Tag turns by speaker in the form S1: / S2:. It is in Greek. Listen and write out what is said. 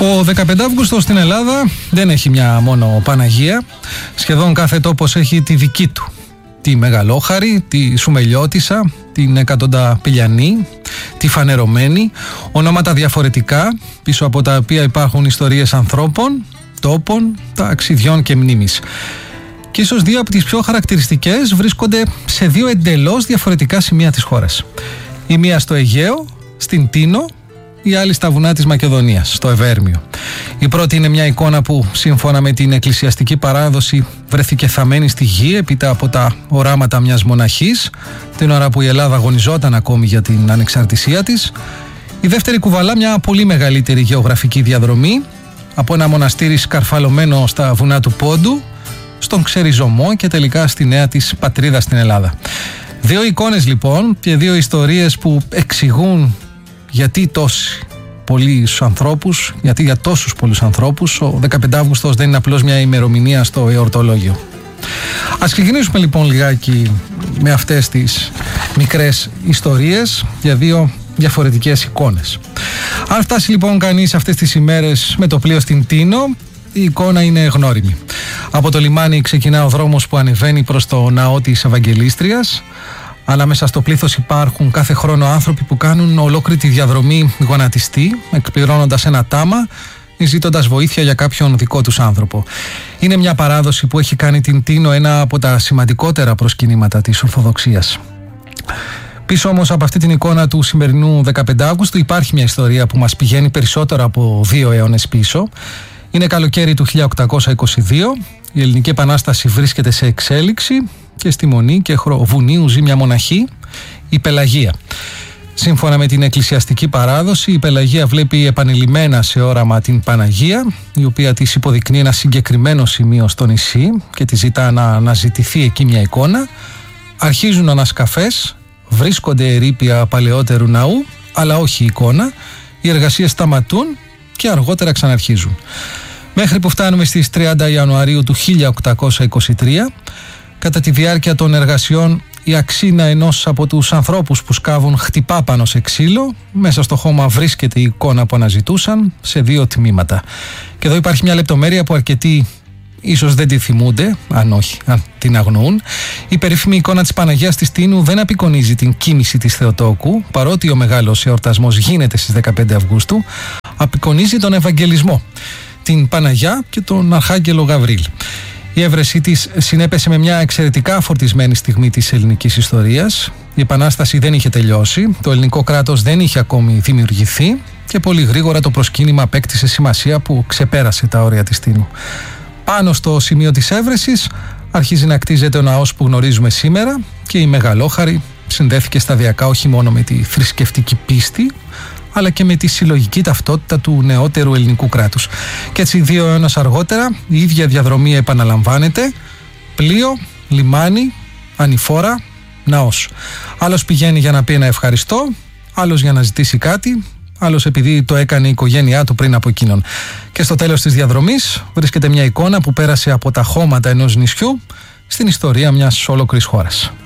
S1: Ο 15 Αύγουστος στην Ελλάδα δεν έχει μια μόνο Παναγία. Σχεδόν κάθε τόπος έχει τη δική του. Τη Μεγαλόχαρη, τη Σουμελιώτισσα, την Εκατονταπηλιανή, τη Φανερωμένη. Ονόματα διαφορετικά, πίσω από τα οποία υπάρχουν ιστορίες ανθρώπων, τόπων, ταξιδιών και μνήμης. Και ίσως δύο από τις πιο χαρακτηριστικές βρίσκονται σε δύο εντελώς διαφορετικά σημεία της χώρας. Η μία στο Αιγαίο, στην Τίνο, η άλλη στα βουνά της Μακεδονίας, στο Ευέρμιο. Η πρώτη είναι μια εικόνα που σύμφωνα με την εκκλησιαστική παράδοση βρέθηκε θαμμένη στη γη έπειτα από τα οράματα μιας μοναχής, την ώρα που η Ελλάδα αγωνιζόταν ακόμη για την ανεξαρτησία της. Η δεύτερη κουβαλά μια πολύ μεγαλύτερη γεωγραφική διαδρομή από ένα μοναστήρι σκαρφαλωμένο στα βουνά του Πόντου, στον Ξεριζωμό και τελικά στη νέα της πατρίδα στην Ελλάδα. Δύο εικόνες λοιπόν και δύο ιστορίες που εξηγούν γιατί για τόσους πολλούς ανθρώπους ο 15 Αύγουστος δεν είναι απλώς μια ημερομηνία στο εορτολόγιο. Ας ξεκινήσουμε λοιπόν λιγάκι με αυτές τις μικρές ιστορίες για δύο διαφορετικές εικόνες. Αν φτάσει λοιπόν κανείς αυτές τις ημέρες με το πλοίο στην Τίνο, η εικόνα είναι γνώριμη. Από το λιμάνι ξεκινά ο δρόμος που ανεβαίνει προς το ναό της Ευαγγελίστριας, αλλά μέσα στο πλήθος υπάρχουν κάθε χρόνο άνθρωποι που κάνουν ολόκληρη τη διαδρομή γονατιστή, εκπληρώνοντας ένα τάμα ή ζητώντας βοήθεια για κάποιον δικό τους άνθρωπο. Είναι μια παράδοση που έχει κάνει την Τίνο ένα από τα σημαντικότερα προσκυνήματα της Ορθοδοξίας. Πίσω όμως από αυτή την εικόνα του σημερινού 15 Αύγουστου υπάρχει μια ιστορία που μας πηγαίνει περισσότερο από 2 αιώνες πίσω. Είναι καλοκαίρι του 1822, η Ελληνική Επανάσταση βρίσκεται σε εξέλιξη και στη Μονή και Βουνίου ζει μια μοναχή, η Πελαγία. Σύμφωνα με την εκκλησιαστική παράδοση, η Πελαγία βλέπει επανειλημμένα σε όραμα την Παναγία, η οποία της υποδεικνύει ένα συγκεκριμένο σημείο στο νησί και της ζητά να αναζητηθεί εκεί μια εικόνα. Αρχίζουν ανασκαφές, βρίσκονται ερείπια παλαιότερου ναού, αλλά όχι εικόνα. Οι εργασίες σταματούν και αργότερα ξαναρχίζουν. Μέχρι που φτάνουμε στις 30 Ιανουαρίου του 1823, κατά τη διάρκεια των εργασιών η αξίνα ενός από τους ανθρώπους που σκάβουν χτυπά πάνω σε ξύλο. Μέσα στο χώμα βρίσκεται η εικόνα που αναζητούσαν σε 2 τμήματα. Και εδώ υπάρχει μια λεπτομέρεια που αρκετοί ίσως δεν τη θυμούνται, αν την αγνοούν. Η περίφημη εικόνα της Παναγίας της Τίνου δεν απεικονίζει την κίνηση της Θεοτόκου, παρότι ο μεγάλος εορτασμός γίνεται στις 15 Αυγούστου, απεικονίζει τον Ευαγγελισμό, την Παναγιά και τον Αρχάγγελο Γαβρίλ. Η έβρεσή της συνέπεσε με μια εξαιρετικά φορτισμένη στιγμή της ελληνικής ιστορίας. Η Επανάσταση δεν είχε τελειώσει, το ελληνικό κράτος δεν είχε ακόμη δημιουργηθεί και πολύ γρήγορα το προσκύνημα απέκτησε σημασία που ξεπέρασε τα όρια της Τίνου. Πάνω στο σημείο της έβρεσης αρχίζει να κτίζεται ο ναός που γνωρίζουμε σήμερα και η Μεγαλόχαρη συνδέθηκε σταδιακά όχι μόνο με τη θρησκευτική πίστη, αλλά και με τη συλλογική ταυτότητα του νεότερου ελληνικού κράτους. Και έτσι 2 αιώνες αργότερα η ίδια διαδρομή επαναλαμβάνεται, πλοίο, λιμάνι, ανηφόρα, ναός. Άλλος πηγαίνει για να πει ένα ευχαριστώ, άλλος για να ζητήσει κάτι, άλλος επειδή το έκανε η οικογένειά του πριν από εκείνον. Και στο τέλος της διαδρομής βρίσκεται μια εικόνα που πέρασε από τα χώματα ενός νησιού στην ιστορία μιας ολόκληρης χώρας.